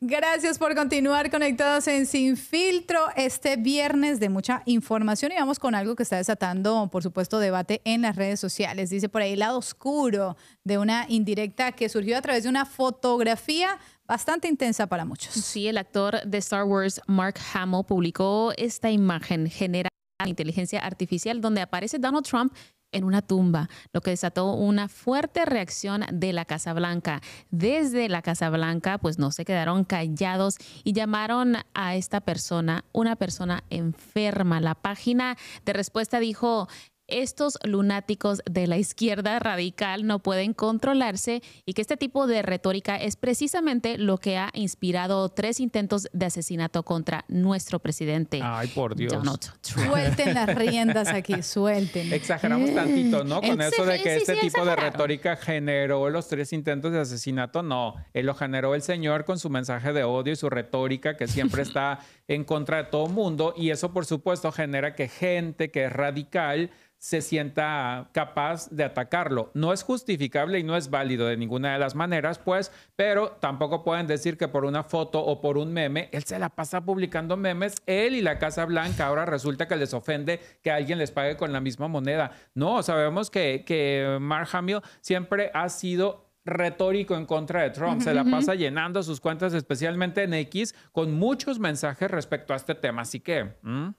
Gracias por continuar conectados en Sin Filtro este viernes de mucha información y vamos con algo que está desatando, por supuesto, debate en las redes sociales. Dice por ahí el lado oscuro de una indirecta que surgió a través de una fotografía bastante intensa para muchos. Sí, el actor de Star Wars, Mark Hamill, publicó esta imagen generada por inteligencia artificial donde aparece Donald Trump en una tumba, lo que desató una fuerte reacción de la Casa Blanca. Desde la Casa Blanca, pues no se quedaron callados y llamaron a esta persona una persona enferma. La página de respuesta dijo: estos lunáticos de la izquierda radical no pueden controlarse y que este tipo de retórica es precisamente lo que ha inspirado 3 intentos de asesinato contra nuestro presidente. Ay, por Dios. Donald Trump. Suelten las riendas aquí, suelten. Exageramos tantito, ¿no? Con eso de que este tipo de exageraron. retórica generó los 3 intentos de asesinato. No, él lo generó el señor con su mensaje de odio y su retórica que siempre está en contra de todo mundo. Y eso, por supuesto, genera que gente que es radical se sienta capaz de atacarlo. No es justificable y no es válido de ninguna de las maneras, pues, pero tampoco pueden decir que por una foto o por un meme, él se la pasa publicando memes, él y la Casa Blanca, ahora resulta que les ofende que alguien les pague con la misma moneda. No, sabemos que Mark Hamill siempre ha sido retórico en contra de Trump. Se la pasa llenando sus cuentas, especialmente en X, con muchos mensajes respecto a este tema. Así que...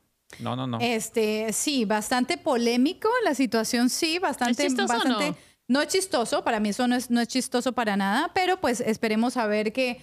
No. Sí, bastante polémico la situación, sí, bastante... ¿Es chistoso o no? No es chistoso, para mí eso no es chistoso para nada, pero pues esperemos a ver que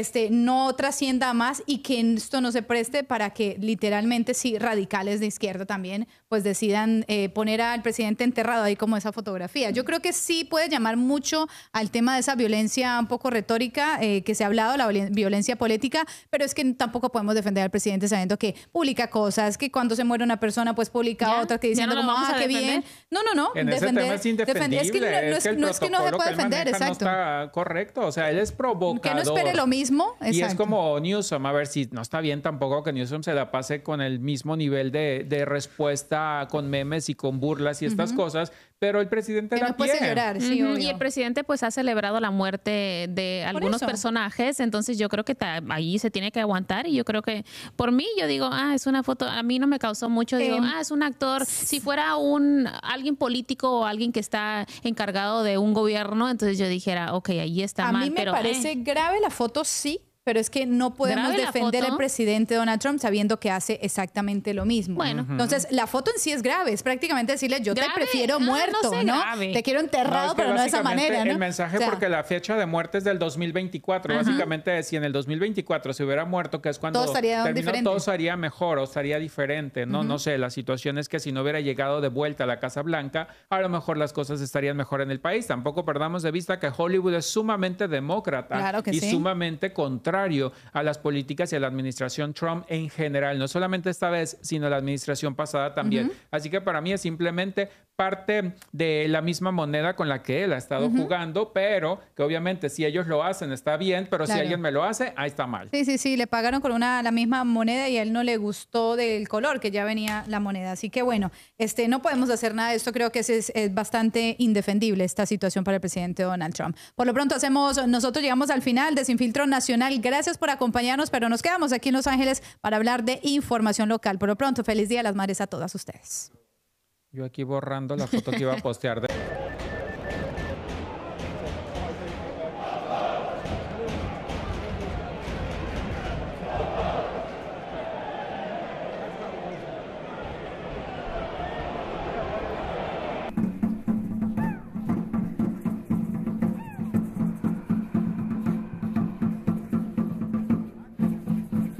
no trascienda más y que esto no se preste para que literalmente sí radicales de izquierda también pues decidan poner al presidente enterrado ahí como esa fotografía. Yo creo que sí puede llamar mucho al tema de esa violencia un poco retórica que se ha hablado, la violencia política, pero es que tampoco podemos defender al presidente sabiendo que publica cosas, que cuando se muere una persona pues publica otras que diciendo como, qué bien. No. En ese tema es indefendible. Es que no es que no se puede defender, exacto. No está correcto, o sea, él es provocador. Que no espere lo mismo. Exacto. Y es como Newsom, a ver si no está bien tampoco que Newsom se la pase con el mismo nivel de respuesta con memes y con burlas y estas cosas, pero el presidente la tiene. Llorar, sí, y el presidente pues ha celebrado la muerte de algunos personajes, entonces yo creo que ahí se tiene que aguantar y yo creo que por mí yo digo, es una foto, a mí no me causó mucho, digo, es un actor, si fuera alguien político o alguien que está encargado de un gobierno, entonces yo dijera, ok, ahí está mal. A mí me parece grave la foto, sí, pero es que no podemos defender al presidente Donald Trump sabiendo que hace exactamente lo mismo. Bueno. Entonces, la foto en sí es grave. Es prácticamente decirle, yo te prefiero muerto, ¿no? Te quiero enterrado, pero no de esa manera, ¿no? El mensaje, porque la fecha de muerte es del 2024. Básicamente, si en el 2024 se hubiera muerto, que es cuando todo estaría diferente. Todo estaría mejor o estaría diferente, ¿no? No sé, la situación es que si no hubiera llegado de vuelta a la Casa Blanca, a lo mejor las cosas estarían mejor en el país. Tampoco perdamos de vista que Hollywood es sumamente demócrata sumamente contrario a las políticas y a la administración Trump en general, no solamente esta vez, sino la administración pasada también. Así que para mí es simplemente parte de la misma moneda con la que él ha estado jugando, pero que obviamente si ellos lo hacen está bien, pero si alguien me lo hace, ahí está mal. Sí, le pagaron con la misma moneda y a él no le gustó del color que ya venía la moneda. Así que bueno, no podemos hacer nada de esto. Creo que es bastante indefendible esta situación para el presidente Donald Trump. Por lo pronto nosotros llegamos al final de Sin Filtro Nacional. Gracias por acompañarnos, pero nos quedamos aquí en Los Ángeles para hablar de información local. Por lo pronto, feliz Día de las Madres a todas ustedes. Yo aquí borrando la foto que iba a postear de...